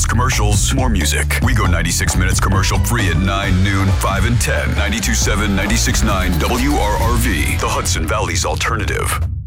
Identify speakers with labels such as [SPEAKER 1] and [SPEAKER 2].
[SPEAKER 1] commercials, more music. We go 96 minutes commercial free at 9, noon, 5, and 10. 92.7, 96.9 WRRV, the Hudson Valley's alternative.